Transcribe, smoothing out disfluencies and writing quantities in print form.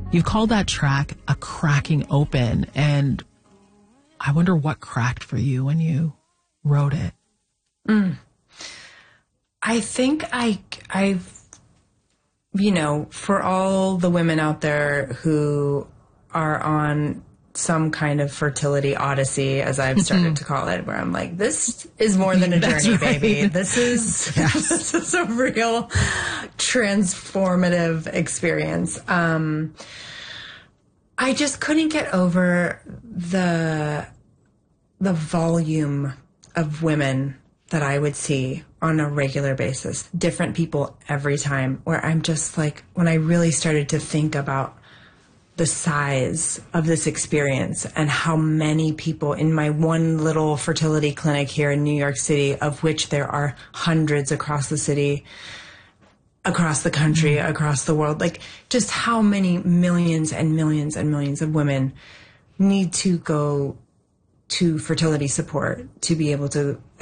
You've called that track A Cracking Open, and I wonder what cracked for you when you wrote it. I think I've, for all the women out there who are on some kind of fertility odyssey, as I've started to call it, where I'm like, this is more than a journey, baby. This is this is a real transformative experience. I just couldn't get over the volume of women that I would see on a regular basis, different people every time, where I'm just like, when I really started to think about the size of this experience and how many people in my one little fertility clinic here in New York City, of which there are hundreds across the city, across the country, across the world, like just how many millions and millions and millions of women need to go to fertility support to be able to